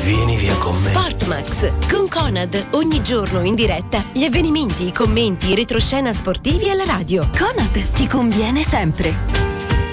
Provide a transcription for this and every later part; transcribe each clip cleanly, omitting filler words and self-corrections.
Vieni via con me. Sportmax con Conad, ogni giorno in diretta gli avvenimenti, i commenti, i retroscena sportivi alla radio. Conad ti conviene sempre.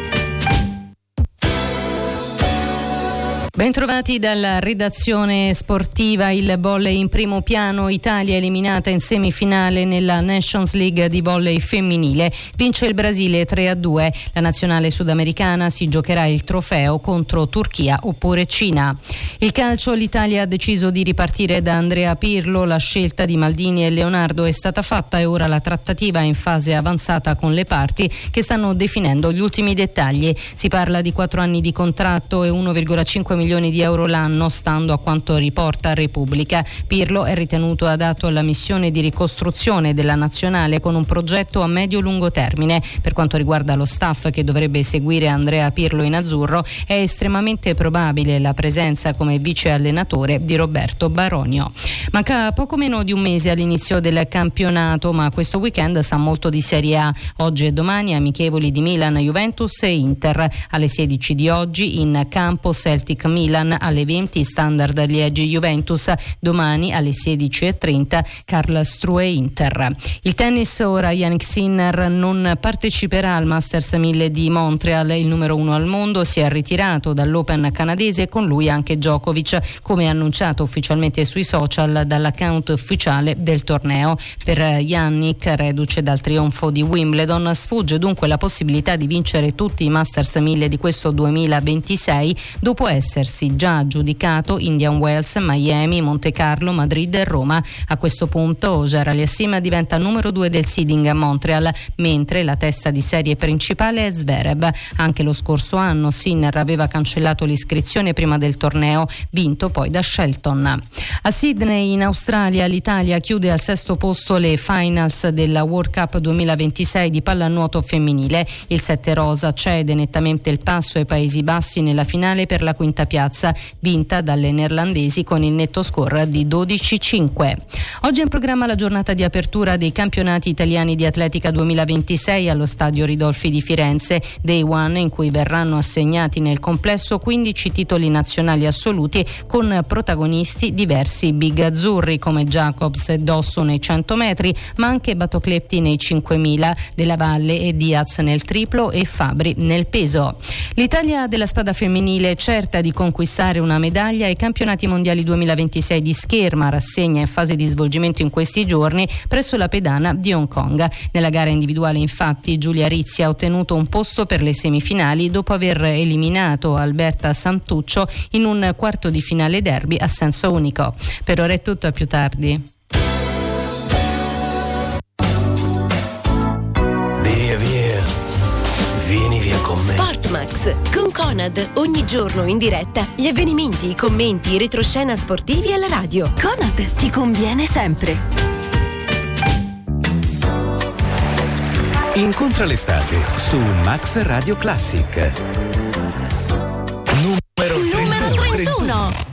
Bentrovati dalla redazione sportiva. Il volley in primo piano, Italia eliminata in semifinale nella Nations League di volley femminile. Vince il Brasile 3-2. La nazionale sudamericana si giocherà il trofeo contro Turchia oppure Cina. Il calcio, l'Italia ha deciso di ripartire da Andrea Pirlo. La scelta di Maldini e Leonardo è stata fatta e ora la trattativa è in fase avanzata con le parti che stanno definendo gli ultimi dettagli. Si parla di 4 anni di contratto e 1,5 milioni di euro l'anno, stando a quanto riporta Repubblica. Pirlo è ritenuto adatto alla missione di ricostruzione della nazionale con un progetto a medio-lungo termine. Per quanto riguarda lo staff che dovrebbe seguire Andrea Pirlo in azzurro, è estremamente probabile la presenza come vice allenatore di Roberto Baronio. Manca poco meno di un mese all'inizio del campionato, ma questo weekend sa molto di Serie A. Oggi e domani amichevoli di Milan, Juventus e Inter. Alle 16 di oggi in campo Celtic Milan, alle 20 Standard Liegi Juventus, domani alle 16:30 Karlsruhe Inter. Il tennis, ora Jannik Sinner non parteciperà al Masters 1000 di Montreal. Il numero 1 al mondo si è ritirato dall'Open canadese e con lui anche Djokovic, come annunciato ufficialmente sui social dall'account ufficiale del torneo. Per Jannik, reduce dal trionfo di Wimbledon, sfugge dunque la possibilità di vincere tutti i Masters 1000 di questo 2026 dopo essersi già aggiudicato Indian Wells, Miami, Monte Carlo, Madrid e Roma. A questo punto Auger Aliassime diventa numero 2 del seeding a Montreal, mentre la testa di serie principale è Zverev. Anche lo scorso anno Sinner aveva cancellato l'iscrizione prima del torneo, vinto poi da Shelton. A Sydney in Australia l'Italia chiude al 6° posto le finals della World Cup 2026 di pallanuoto femminile. Il 7 rosa cede nettamente il passo ai Paesi Bassi nella finale per la quinta piazza, vinta dalle neerlandesi con il netto score di 12-5. Oggi è in programma la giornata di apertura dei campionati italiani di atletica 2026 allo stadio Ridolfi di Firenze, Day One, in cui verranno assegnati nel complesso 15 titoli nazionali assoluti con protagonisti diversi big azzurri come Jacobs e Dosso nei 100 metri, ma anche Batocletti nei 5000, Della Valle e Diaz nel triplo e Fabri nel peso. L'Italia della spada femminile, certa di conquistare una medaglia ai campionati mondiali 2026 di scherma, rassegna in fase di svolgimento in questi giorni presso la pedana di Hong Kong. Nella gara individuale infatti Giulia Rizzi ha ottenuto un posto per le semifinali dopo aver eliminato Alberta Santuccio in un quarto di finale derby a senso unico. Per ora è tutto, a più tardi. Vieni via con me. Sportmax con Conad, ogni giorno in diretta gli avvenimenti, i commenti, i retroscena sportivi alla radio. Conad ti conviene sempre. Incontra l'estate su Max Radio Classic. Numero 31.